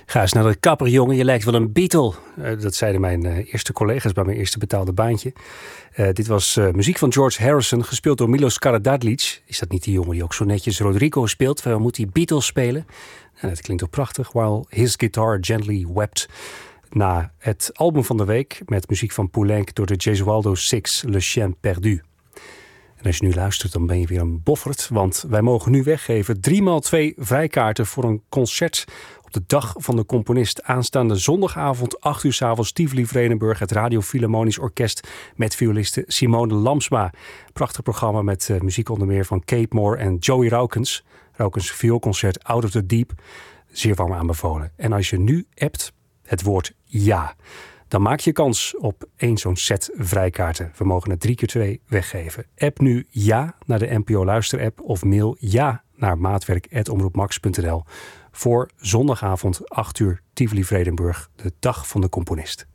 Ga eens naar de kapper, jongen. Je lijkt wel een Beatle. Dat zeiden mijn eerste collega's bij mijn eerste betaalde baantje. Dit was muziek van George Harrison, gespeeld door Milos Karađorđević. Is dat niet die jongen die ook zo netjes Rodrigo speelt? Waarom moet hij Beatles spelen? Dat klinkt toch prachtig. While his guitar gently wept. Na het album van de week met muziek van Poulenc door de Gesualdo Six, Le Chien Perdu. En als je nu luistert, dan ben je weer een boffert. Want wij mogen nu weggeven 3x2 vrijkaarten voor een concert op de dag van de componist. Aanstaande zondagavond, 8 uur 's avonds, Tivoli Vredenburg, het Radio Philharmonisch Orkest met violiste Simone Lamsma. Prachtig programma met muziek onder meer van Kate Moore en Joey Raukens. Raukens vioolconcert Out of the Deep. Zeer warm aanbevolen. En als je nu appt het woord ja, dan maak je kans op 1 zo'n set vrijkaarten. We mogen er 3x2 weggeven. App nu ja naar de NPO Luister app of mail ja naar maatwerk@omroepmax.nl voor zondagavond 8 uur Tivoli Vredenburg, de dag van de componist.